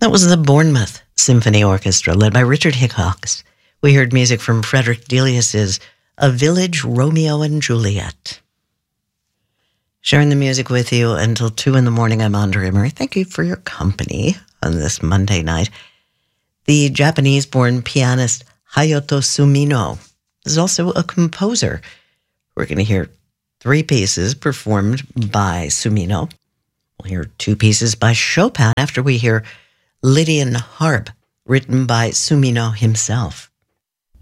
That was the Bournemouth Symphony Orchestra, led by Richard Hickox. We heard music from Frederick Delius's A Village Romeo and Juliet. Sharing the music with you until 2 in the morning, I'm Andre Emery. Thank you for your company on this Monday night. The Japanese-born pianist Hayato Sumino is also a composer. We're going to hear 3 pieces performed by Sumino. We'll hear 2 pieces by Chopin after we hear Lydian Harp, written by Sumino himself.